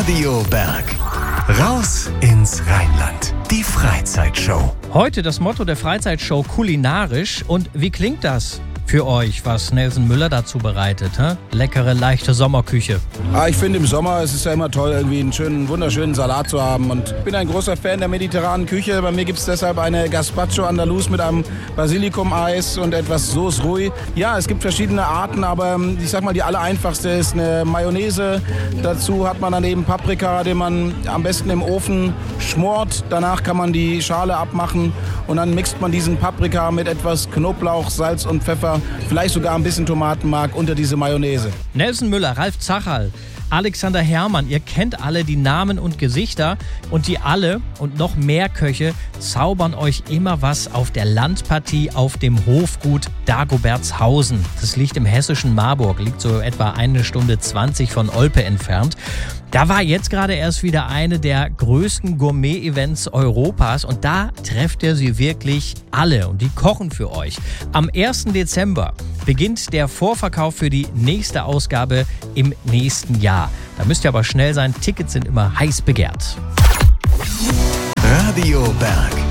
Radio Berg. Raus ins Rheinland. Die Freizeitshow. Heute das Motto der Freizeitshow kulinarisch. Und wie klingt das für euch, was Nelson Müller dazu bereitet? Leckere, leichte Sommerküche. Ich finde im Sommer, es ist ja immer toll, irgendwie einen wunderschönen Salat zu haben. Und ich bin ein großer Fan der mediterranen Küche. Bei mir gibt es deshalb eine Gazpacho Andalus mit einem Basilikum-Eis und etwas Sauce Rouille. Ja, es gibt verschiedene Arten, aber ich sag mal, die allereinfachste ist eine Mayonnaise. Dazu hat man dann eben Paprika, den man am besten im Ofen schmort. Danach kann man die Schale abmachen und dann mixt man diesen Paprika mit etwas Knoblauch, Salz und Pfeffer, vielleicht sogar ein bisschen Tomatenmark unter diese Mayonnaise. Nelson Müller, Ralf Zacherl, Alexander Herrmann, ihr kennt alle die Namen und Gesichter und die alle und noch mehr Köche zaubern euch immer was auf der Landpartie auf dem Hofgut Dagobertshausen. Das liegt im hessischen Marburg, liegt so etwa 1 Stunde 20 von Olpe entfernt. Da war jetzt gerade erst wieder eine der größten Gourmet-Events Europas und da trefft ihr sie wirklich alle und die kochen für euch. Am 1. Dezember beginnt der Vorverkauf für die nächste Ausgabe im nächsten Jahr. Da müsst ihr aber schnell sein, Tickets sind immer heiß begehrt. Radio Berg.